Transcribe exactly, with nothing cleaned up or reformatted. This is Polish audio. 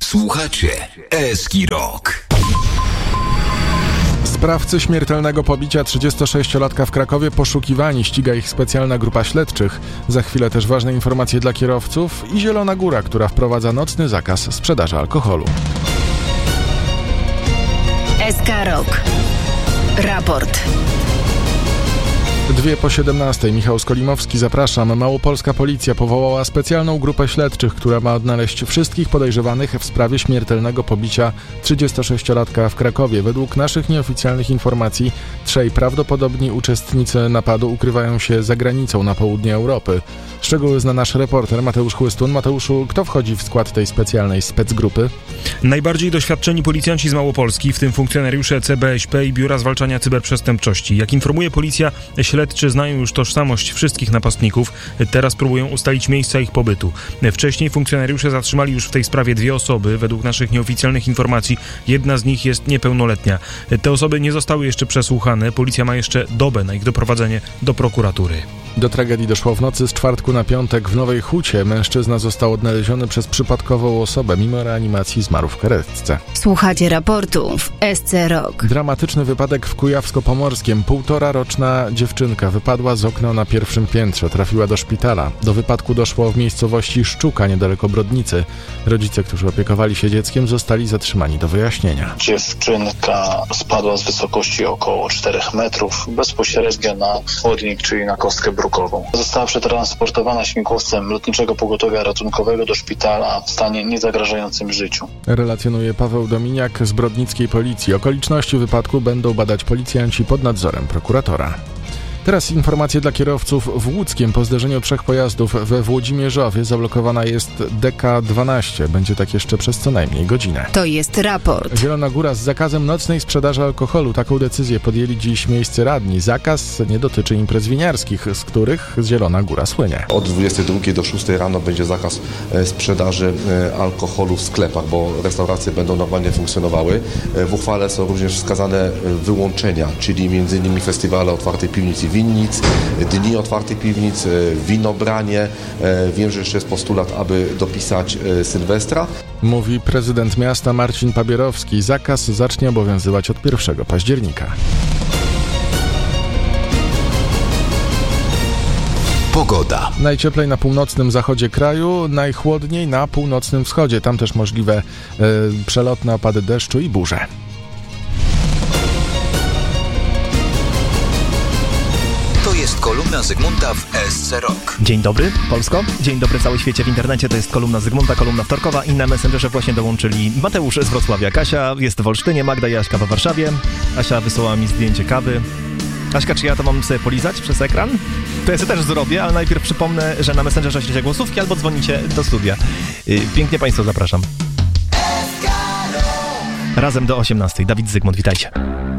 Słuchacie Eski Rock. Sprawcy śmiertelnego pobicia trzydziestosześciolatka w Krakowie poszukiwani, ściga ich specjalna grupa śledczych. Za chwilę też ważne informacje dla kierowców i Zielona Góra, która wprowadza nocny zakaz sprzedaży alkoholu. S K Rock. Raport. Dwie po siedemnastej. Michał Skolimowski, zapraszam. Małopolska policja powołała specjalną grupę śledczych, która ma odnaleźć wszystkich podejrzewanych w sprawie śmiertelnego pobicia trzydziestosześciolatka w Krakowie. Według naszych nieoficjalnych informacji trzej prawdopodobni uczestnicy napadu ukrywają się za granicą na południe Europy. Szczegóły zna nasz reporter Mateusz Chłystun. Mateuszu, kto wchodzi w skład tej specjalnej specgrupy? Najbardziej doświadczeni policjanci z Małopolski, w tym funkcjonariusze C B S P i Biura Zwalczania Cyberprzestępczości. Jak informuje policja, śledczy znają już tożsamość wszystkich napastników. Teraz próbują ustalić miejsca ich pobytu. Wcześniej funkcjonariusze zatrzymali już w tej sprawie dwie osoby. Według naszych nieoficjalnych informacji jedna z nich jest niepełnoletnia. Te osoby nie zostały jeszcze przesłuchane. Policja ma jeszcze dobę na ich doprowadzenie do prokuratury. Do tragedii doszło w nocy z czwartku na piątek w Nowej Hucie. Mężczyzna został odnaleziony przez przypadkową osobę. Mimo reanimacji zmarł w karetce. Słuchacie raportu w S C Rock. Dramatyczny wypadek w Kujawsko-Pomorskiem. Półtora roczna dziewczynka wypadła z okna na pierwszym piętrze. Trafiła do szpitala. Do wypadku doszło w miejscowości Szczuka, niedaleko Brodnicy. Rodzice, którzy opiekowali się dzieckiem, zostali zatrzymani do wyjaśnienia. Dziewczynka spadła z wysokości około czterech metrów bezpośrednio na chodnik, czyli na kostkę brukową. Została przetransportowana śmigłowcem Lotniczego Pogotowia Ratunkowego do szpitala w stanie niezagrażającym życiu. Relacjonuje Paweł Dominiak z brodnickiej policji. Okoliczności wypadku będą badać policjanci pod nadzorem prokuratora. Teraz informacje dla kierowców. W Łódzkiem po zderzeniu trzech pojazdów we Włodzimierzowie zablokowana jest D K dwanaście. Będzie tak jeszcze przez co najmniej godzinę. To jest raport. Zielona Góra z zakazem nocnej sprzedaży alkoholu. Taką decyzję podjęli dziś miejscy radni. Zakaz nie dotyczy imprez winiarskich, z których Zielona Góra słynie. Od dwudziestej drugiej do szóstej rano będzie zakaz sprzedaży alkoholu w sklepach, bo restauracje będą normalnie funkcjonowały. W uchwale są również wskazane wyłączenia, czyli między innymi festiwale otwartej piwnicy winnic, dni otwartych piwnic, winobranie. Wiem, że jeszcze jest postulat, aby dopisać Sylwestra. Mówi prezydent miasta Marcin Pabierowski. Zakaz zacznie obowiązywać od pierwszego października. Pogoda. Najcieplej na północnym zachodzie kraju, najchłodniej na północnym wschodzie. Tam też możliwe e, przelotne opady deszczu i burze. To jest kolumna Zygmunta w S C Rock. Dzień dobry, Polsko. Dzień dobry cały świecie w internecie. To jest kolumna Zygmunta, kolumna wtorkowa i na Messengerze właśnie dołączyli Mateusz z Wrocławia. Kasia jest w Olsztynie, Magda i Aśka w Warszawie. Asia wysłała mi zdjęcie kawy. Aśka, czy ja to mam sobie polizać przez ekran? To ja sobie też zrobię, ale najpierw przypomnę, że na Messengerze ślecie głosówki albo dzwonicie do studia. Pięknie Państwa zapraszam. Razem do osiemnastej. Dawid Zygmunt, witajcie.